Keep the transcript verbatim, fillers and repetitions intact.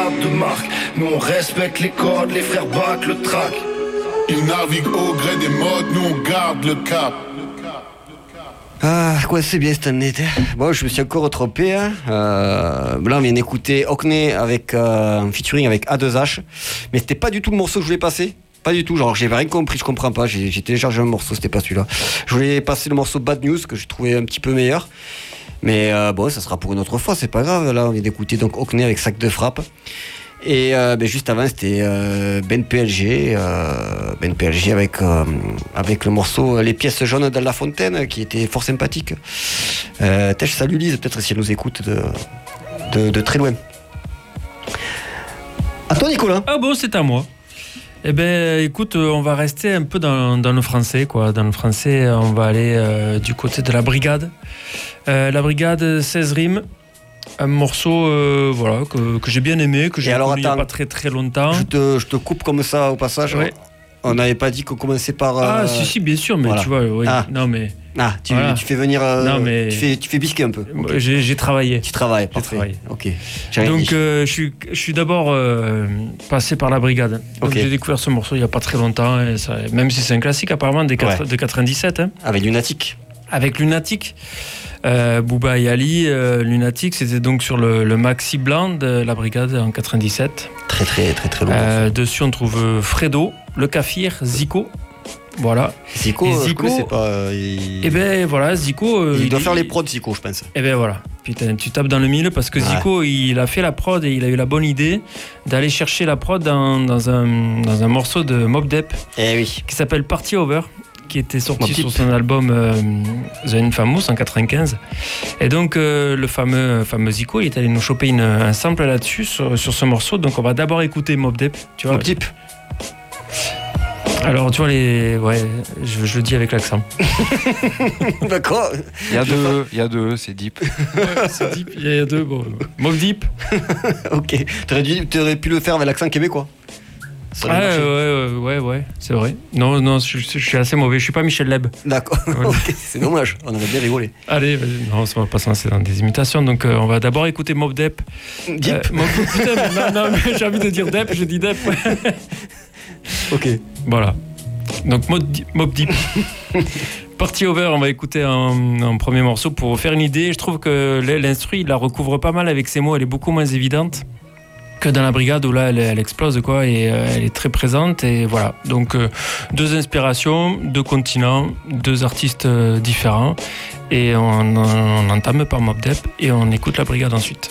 de marque. Nous on respecte les codes, les frères battent le track. Ils naviguent au gré des modes, nous on garde le cap. Ah, quoi, c'est bien cette année. Bon, je me suis encore trompé. Hein. Euh, là, on vient d'écouter Hockney avec euh, un featuring avec A deux H. Mais c'était pas du tout le morceau que je voulais passer. Pas du tout. Genre, j'ai rien compris, je comprends pas. J'ai, j'ai téléchargé un morceau, c'était pas celui-là. Je voulais passer le morceau Bad News que j'ai trouvé un petit peu meilleur. Mais euh, bon, ça sera pour une autre fois, c'est pas grave. Là, on vient d'écouter donc Hockney avec Sac de Frappe. Et euh, ben, juste avant, c'était euh, Ben P L G, euh, Ben P L G avec, euh, avec le morceau Les pièces jaunes dans la fontaine, qui était fort sympathique. Euh, je salue Lise, peut-être si elle nous écoute de, de, de très loin. À toi, Nicolas. Ah bon, c'est à moi. Eh ben, écoute, on va rester un peu dans, dans le français, quoi. Dans le français, on va aller euh, du côté de la Brigade. Euh, la Brigade, seize rimes. Un morceau euh, voilà, que, que j'ai bien aimé, que j'ai alors, il n'y a pas très très longtemps. Je te, je te coupe comme ça au passage. Ouais. On n'avait pas dit qu'on commençait par. Euh... Ah, si, si, bien sûr, mais voilà. tu vois, oui. Ah. Non, mais. Ah, tu, voilà. tu fais venir. Euh, non, mais... tu, fais, tu fais bisquer un peu. Okay. J'ai, j'ai travaillé. Tu travailles, j'ai parfait. travaillé. Ok. Donc, euh, je, suis, je suis d'abord euh, passé par la Brigade. Donc, okay. J'ai découvert ce morceau il n'y a pas très longtemps, et ça, même si c'est un classique apparemment des quatre, ouais. de quatre-vingt-dix-sept. Hein. Avec Lunatic. Avec Lunatic. Euh, Booba et Ali, euh, Lunatic, c'était donc sur le, le maxi blanc de la Brigade en quatre-vingt-dix-sept. Très très très très long. Euh, dessus on trouve Fredo, Le Kafir, Zico. Voilà. Zico, et Zico je pas. Euh, il... Et ben voilà, Zico. Euh, il, il doit il, faire les prods, Zico, je pense. Et ben voilà. Putain, tu tapes dans le mille parce que ouais. Zico, il a fait la prod et il a eu la bonne idée d'aller chercher la prod dans, dans, un, dans un morceau de Mobb Deep. Eh oui. Qui s'appelle Party Over, qui était sorti sur son album euh, The Infamous en quatre-vingt-quinze. Et donc euh, le fameux, fameux Zico, il est allé nous choper une, un sample là-dessus sur, sur ce morceau. Donc on va d'abord écouter Mobb Deep. Tu vois, Mobb Deep. Alors tu vois les, ouais, je, je le dis avec l'accent. D'accord. Il y a deux, il y a deux, c'est deep. Ouais, c'est deep. Il y a deux, bon. Mobb Deep. Ok. T'aurais, dû, t'aurais pu le faire avec l'accent québécois. Ah ouais, ouais, ouais, ouais, c'est vrai. Non, non, je, je suis assez mauvais. Je suis pas Michel Leb. D'accord. Ouais. Okay. C'est dommage. On aurait bien rigolé. Allez, non, on va pas se lancer dans des imitations. Donc, euh, on va d'abord écouter Mobb Deep. Deep. Euh, Mobb, putain, mais non, non, mais j'ai envie de dire Deep, je dis Deep. Ok. Voilà. Donc Mobb Deep. Party Over, on va écouter un, un premier morceau pour faire une idée. Je trouve que l'instru, il la recouvre pas mal avec ses mots. Elle est beaucoup moins évidente que dans la Brigade où là elle, elle explose quoi, et euh, elle est très présente, et voilà. Donc euh, deux inspirations, deux continents, deux artistes euh, différents, et on, on, on entame par Mobb Deep et on écoute la Brigade ensuite.